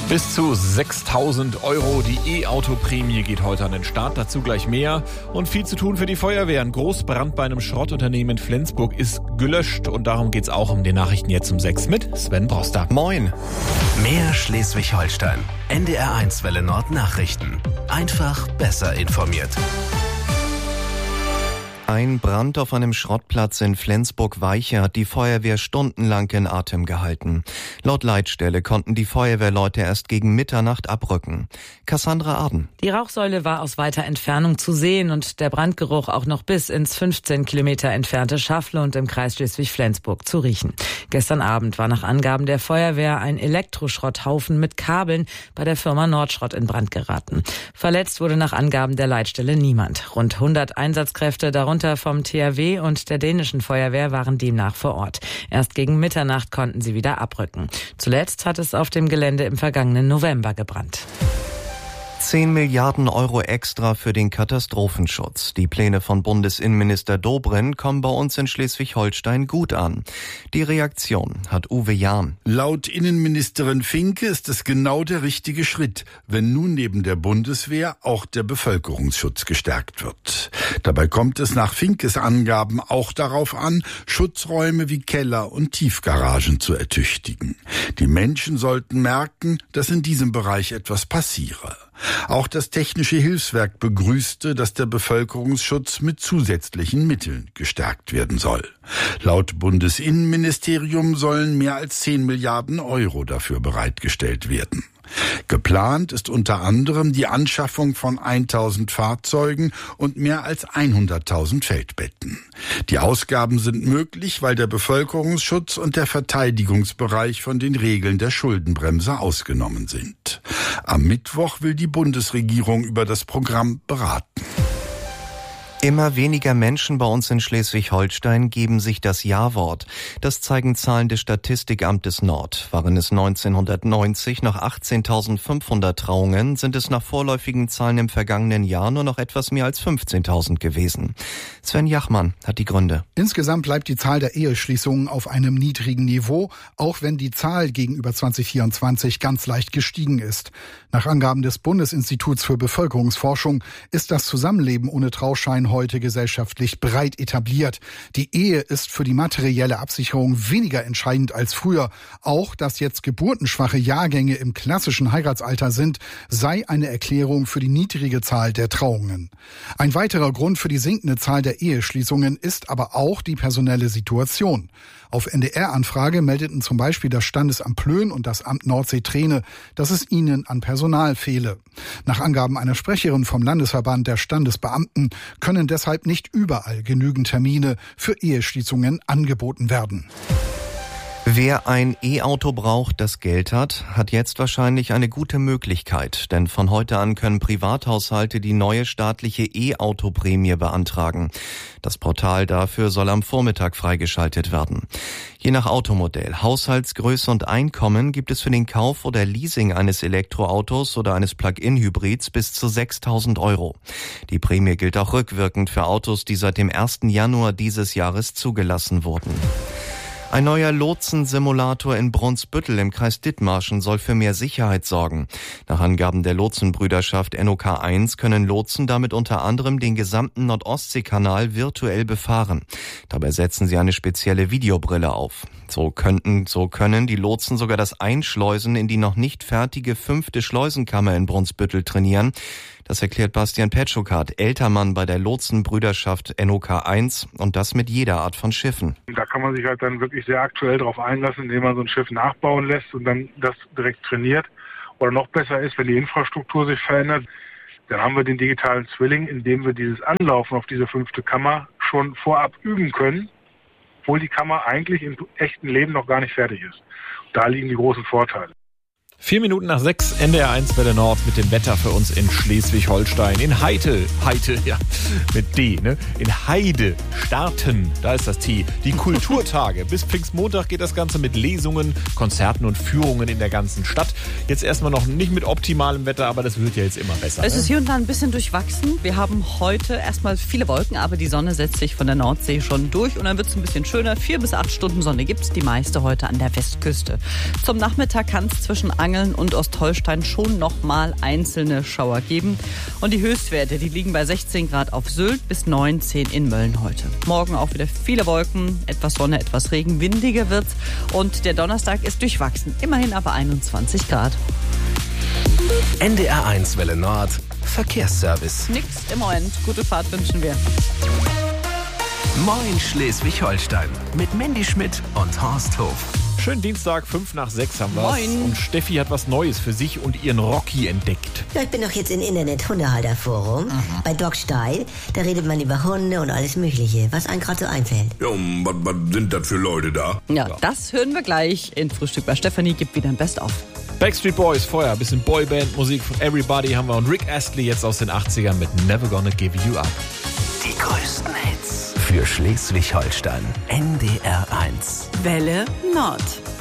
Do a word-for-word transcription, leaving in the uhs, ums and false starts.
Bis zu sechstausend Euro. Die E-Auto-Prämie geht heute an den Start. Dazu gleich mehr. Und viel zu tun für die Feuerwehr. Ein Großbrand bei einem Schrottunternehmen in Flensburg ist gelöscht. Und darum geht's auch um die Nachrichten jetzt um sechs mit Sven Broster. Moin. Mehr Schleswig-Holstein. N D R eins Welle Nord Nachrichten. Einfach besser informiert. Ein Brand auf einem Schrottplatz in Flensburg-Weiche hat die Feuerwehr stundenlang in Atem gehalten. Laut Leitstelle konnten die Feuerwehrleute erst gegen Mitternacht abrücken. Cassandra Arden. Die Rauchsäule war aus weiter Entfernung zu sehen und der Brandgeruch auch noch bis ins fünfzehn Kilometer entfernte Schaflund im Kreis Schleswig-Flensburg zu riechen. Gestern Abend war nach Angaben der Feuerwehr ein Elektroschrotthaufen mit Kabeln bei der Firma Nordschrott in Brand geraten. Verletzt wurde nach Angaben der Leitstelle niemand. Rund hundert Einsatzkräfte, darunter vom T H W und der dänischen Feuerwehr, waren demnach vor Ort. Erst gegen Mitternacht konnten sie wieder abrücken. Zuletzt hat es auf dem Gelände im vergangenen November gebrannt. zehn Milliarden Euro extra für den Katastrophenschutz. Die Pläne von Bundesinnenminister Dobrindt kommen bei uns in Schleswig-Holstein gut an. Die Reaktion hat Uwe Jahn. Laut Innenministerin Finke ist es genau der richtige Schritt, wenn nun neben der Bundeswehr auch der Bevölkerungsschutz gestärkt wird. Dabei kommt es nach Finkes Angaben auch darauf an, Schutzräume wie Keller und Tiefgaragen zu ertüchtigen. Die Menschen sollten merken, dass in diesem Bereich etwas passiere. Auch das Technische Hilfswerk begrüßte, dass der Bevölkerungsschutz mit zusätzlichen Mitteln gestärkt werden soll. Laut Bundesinnenministerium sollen mehr als zehn Milliarden Euro dafür bereitgestellt werden. Geplant ist unter anderem die Anschaffung von tausend Fahrzeugen und mehr als hunderttausend Feldbetten. Die Ausgaben sind möglich, weil der Bevölkerungsschutz und der Verteidigungsbereich von den Regeln der Schuldenbremse ausgenommen sind. Am Mittwoch will die Bundesregierung über das Programm beraten. Immer weniger Menschen bei uns in Schleswig-Holstein geben sich das Ja-Wort. Das zeigen Zahlen des Statistikamtes Nord. Waren es neunzehnhundertneunzig noch achtzehntausendfünfhundert Trauungen, sind es nach vorläufigen Zahlen im vergangenen Jahr nur noch etwas mehr als fünfzehntausend gewesen. Sven Jachmann hat die Gründe. Insgesamt bleibt die Zahl der Eheschließungen auf einem niedrigen Niveau, auch wenn die Zahl gegenüber zwanzig vierundzwanzig ganz leicht gestiegen ist. Nach Angaben des Bundesinstituts für Bevölkerungsforschung ist das Zusammenleben ohne Trauschein heute gesellschaftlich breit etabliert. Die Ehe ist für die materielle Absicherung weniger entscheidend als früher. Auch, dass jetzt geburtenschwache Jahrgänge im klassischen Heiratsalter sind, sei eine Erklärung für die niedrige Zahl der Trauungen. Ein weiterer Grund für die sinkende Zahl der Eheschließungen ist aber auch die personelle Situation. Auf N D R-Anfrage meldeten zum Beispiel das Standesamt Plön und das Amt Nordsee-Treene, dass es ihnen an Personal fehle. Nach Angaben einer Sprecherin vom Landesverband der Standesbeamten können deshalb nicht überall genügend Termine für Eheschließungen angeboten werden. Wer ein E-Auto braucht, das Geld hat, hat jetzt wahrscheinlich eine gute Möglichkeit, denn von heute an können Privathaushalte die neue staatliche E-Auto-Prämie beantragen. Das Portal dafür soll am Vormittag freigeschaltet werden. Je nach Automodell, Haushaltsgröße und Einkommen gibt es für den Kauf oder Leasing eines Elektroautos oder eines Plug-in-Hybrids bis zu sechstausend Euro. Die Prämie gilt auch rückwirkend für Autos, die seit dem ersten Januar dieses Jahres zugelassen wurden. Ein neuer Lotsensimulator in Brunsbüttel im Kreis Dithmarschen soll für mehr Sicherheit sorgen. Nach Angaben der Lotsenbrüderschaft N O K eins können Lotsen damit unter anderem den gesamten Nordostseekanal virtuell befahren. Dabei setzen sie eine spezielle Videobrille auf. So könnten, so können die Lotsen sogar das Einschleusen in die noch nicht fertige fünfte Schleusenkammer in Brunsbüttel trainieren. Das erklärt Bastian Petschukat, Ältermann bei der Lotsenbrüderschaft N O K eins, und das mit jeder Art von Schiffen. Da kann man sich halt dann wirklich sehr aktuell drauf einlassen, indem man so ein Schiff nachbauen lässt und dann das direkt trainiert. Oder noch besser ist, wenn die Infrastruktur sich verändert, dann haben wir den digitalen Zwilling, indem wir dieses Anlaufen auf diese fünfte Kammer schon vorab üben können, obwohl die Kammer eigentlich im echten Leben noch gar nicht fertig ist. Da liegen die großen Vorteile. Vier Minuten nach sechs, N D R eins Welle Nord mit dem Wetter für uns in Schleswig-Holstein. In Heide, Heide, ja, mit D, ne? In Heide starten, da ist das T, die Kulturtage. Bis Pfingstmontag geht das Ganze mit Lesungen, Konzerten und Führungen in der ganzen Stadt. Jetzt erstmal noch nicht mit optimalem Wetter, aber das wird ja jetzt immer besser. Es ne? ist hier und da ein bisschen durchwachsen. Wir haben heute erstmal viele Wolken, aber die Sonne setzt sich von der Nordsee schon durch und dann wird es ein bisschen schöner. Vier bis acht Stunden Sonne gibt es, die meiste heute an der Westküste. Zum Nachmittag kann es zwischen Angel Angeln und Ostholstein schon noch mal einzelne Schauer geben. Und die Höchstwerte, die liegen bei sechzehn Grad auf Sylt bis neunzehn in Mölln heute. Morgen auch wieder viele Wolken, etwas Sonne, etwas Regen, windiger wird's. Und der Donnerstag ist durchwachsen, immerhin aber einundzwanzig Grad. N D R eins Welle Nord, Verkehrsservice. Nix im Moment. Gute Fahrt wünschen wir. Moin Schleswig-Holstein mit Mandy Schmidt und Horst Hof. Schönen Dienstag, fünf nach sechs haben wir's. Moin. Und Steffi hat was Neues für sich und ihren Rocky entdeckt. Ja, ich bin doch jetzt im Internet-Hundehalterforum bei Dog Style. Da redet man über Hunde und alles Mögliche, was einem gerade so einfällt. Ja, und was, was sind das für Leute da? Ja, ja, das hören wir gleich in Frühstück bei Stefanie. Gibt wieder ein Best-of. Backstreet Boys, vorher ein bisschen Boyband-Musik von Everybody haben wir und Rick Astley jetzt aus den achtzigern mit Never Gonna Give You Up. Die größten Hits für Schleswig-Holstein. N D R eins. Welle Nord.